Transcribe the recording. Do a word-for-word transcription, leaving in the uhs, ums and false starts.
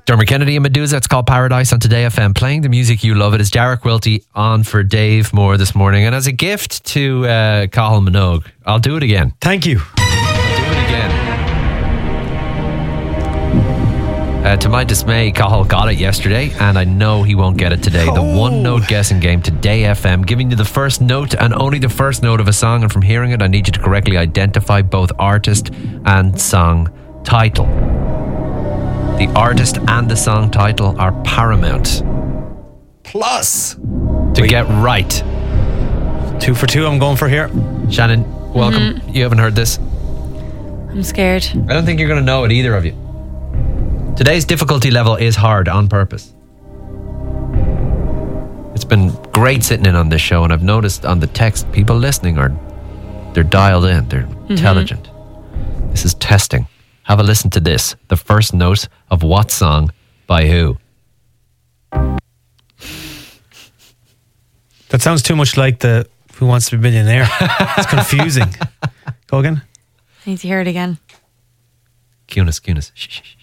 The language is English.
Dermot Kennedy and Medusa, it's called Paradise on Today F M. Playing the music you love. It is Jarek Wilty on for Dave Moore this morning. And as a gift to uh, Cathal Minogue, I'll do it again. Thank you. I'll do it again. Uh, to my dismay, Cathal got it yesterday, and I know he won't get it today. The Oh. one-note guessing game, Today F M, giving you the first note and only the first note of a song. And from hearing it, I need you to correctly identify both artist and song title. The artist and the song title are paramount. Plus, to Wait. get right. Two for two I'm going for here. Shannon, welcome. Mm-hmm. You haven't heard this. I'm scared. I don't think you're going to know it, either of you. Today's difficulty level is hard on purpose. It's been great sitting in on this show, and I've noticed on the text, people listening are they're dialed in, they're Mm-hmm. intelligent. This is testing. Have a listen to this. The first note of what song by who? That sounds too much like the Who Wants to Be a Millionaire. It's confusing. Go again. I need to hear it again. Cunis, Cunis. Shh, shh, shh.